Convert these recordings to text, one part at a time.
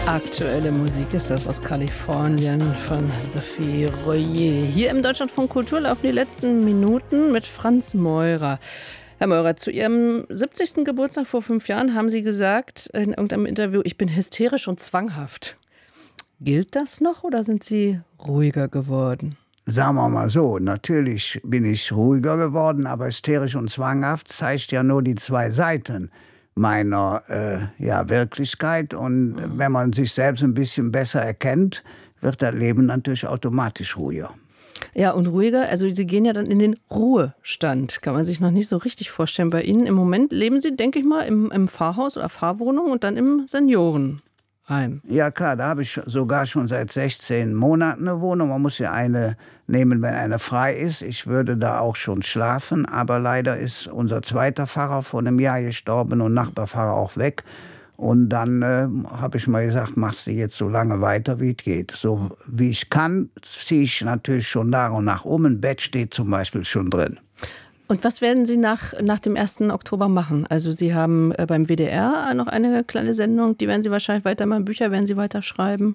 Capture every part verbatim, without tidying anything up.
Aktuelle Musik ist das aus Kalifornien von Sophie Royer. Hier im Deutschlandfunk Kultur laufen die letzten Minuten mit Franz Meurer. Herr Meurer, zu Ihrem siebzigsten Geburtstag vor fünf Jahren haben Sie gesagt in irgendeinem Interview, ich bin hysterisch und zwanghaft. Gilt das noch oder sind Sie ruhiger geworden? Sagen wir mal so, natürlich bin ich ruhiger geworden, aber hysterisch und zwanghaft zeigt ja nur die zwei Seiten meiner äh, ja, Wirklichkeit. Und wenn man sich selbst ein bisschen besser erkennt, wird das Leben natürlich automatisch ruhiger. Ja, und ruhiger, also Sie gehen ja dann in den Ruhestand. Kann man sich noch nicht so richtig vorstellen. Bei Ihnen im Moment leben Sie, denke ich mal, im, im Pfarrhaus oder Pfarrwohnung und dann im Seniorenheim. Ja klar, da habe ich sogar schon seit sechzehn Monaten eine Wohnung. Man muss ja eine nehmen, wenn eine frei ist. Ich würde da auch schon schlafen, aber leider ist unser zweiter Pfarrer vor einem Jahr gestorben und Nachbarpfarrer auch weg. Und dann äh, habe ich mal gesagt, machst du jetzt so lange weiter, wie es geht. So wie ich kann, ziehe ich natürlich schon nach und nach um. Ein Bett steht zum Beispiel schon drin. Und was werden Sie nach, nach dem ersten Oktober machen? Also Sie haben äh, beim W D R noch eine kleine Sendung, die werden Sie wahrscheinlich weitermachen, Bücher werden Sie weiter schreiben?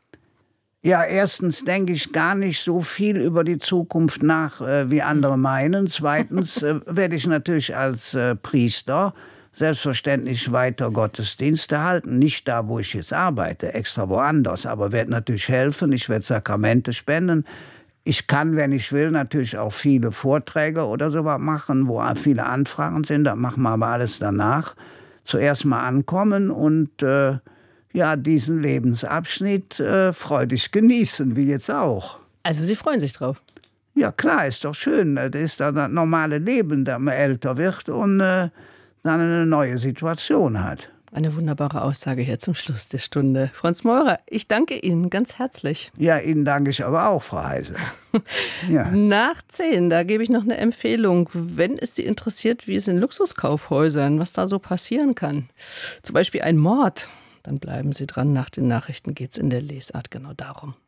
Ja, erstens denke ich gar nicht so viel über die Zukunft nach, äh, wie andere meinen. Zweitens äh, werde ich natürlich als äh, Priester selbstverständlich weiter Gottesdienste halten. Nicht da, wo ich jetzt arbeite, extra woanders, aber werde natürlich helfen. Ich werde Sakramente spenden. Ich kann, wenn ich will, natürlich auch viele Vorträge oder sowas machen, wo viele Anfragen sind. Das machen wir aber alles danach. Zuerst mal ankommen und äh, ja, diesen Lebensabschnitt äh, freudig genießen, wie jetzt auch. Also Sie freuen sich drauf? Ja klar, ist doch schön. Das ist dann das normale Leben, dass man älter wird und äh, dann eine neue Situation hat. Eine wunderbare Aussage hier zum Schluss der Stunde. Franz Meurer, ich danke Ihnen ganz herzlich. Ja, Ihnen danke ich aber auch, Frau Heise. Ja. Nach zehn, da gebe ich noch eine Empfehlung, wenn es Sie interessiert, wie es in Luxuskaufhäusern, was da so passieren kann. Zum Beispiel ein Mord. Dann bleiben Sie dran. Nach den Nachrichten geht es in der Lesart genau darum.